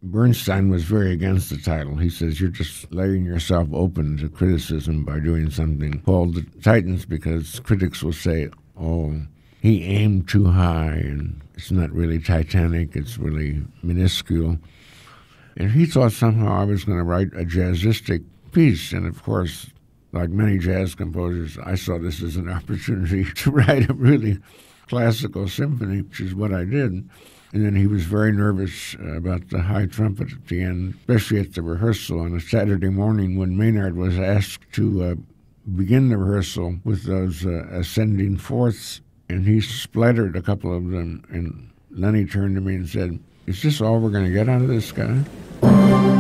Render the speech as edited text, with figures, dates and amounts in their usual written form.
Bernstein was very against the title. He says, you're just laying yourself open to criticism by doing something called The Titans, because critics will say, oh, he aimed too high, and it's not really Titanic, it's really minuscule. And he thought somehow I was going to write a jazzistic piece, and of course, like many jazz composers, I saw this as an opportunity to write a really classical symphony, which is what I did. And then he was very nervous about the high trumpet at the end, especially at the rehearsal on a Saturday morning when Maynard was asked to begin the rehearsal with those ascending fourths, and he splattered a couple of them. And Lenny turned to me and said, is this all we're going to get out of this guy?